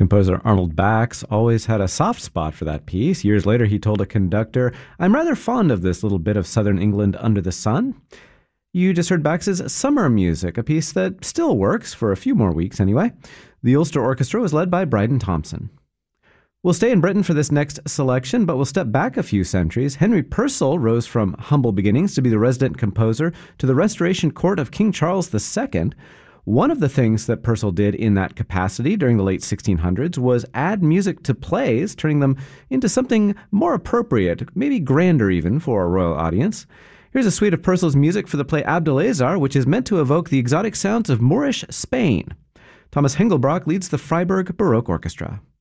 Composer Arnold Bax always had a soft spot for that piece. Years later, he told a conductor, "I'm rather fond of this little bit of southern England under the sun." You just heard Bax's Summer Music, a piece that still works, for a few more weeks anyway. The Ulster Orchestra was led by Bryden Thompson. We'll stay in Britain for this next selection, but we'll step back a few centuries. Henry Purcell rose from humble beginnings to be the resident composer to the Restoration Court of King Charles II. One of the things that Purcell did in that capacity during the late 1600s was add music to plays, turning them into something more appropriate, maybe grander even, for a royal audience. Here's a suite of Purcell's music for the play Abdelaziz, which is meant to evoke the exotic sounds of Moorish Spain. Thomas Hengelbrock leads the Freiburg Baroque Orchestra.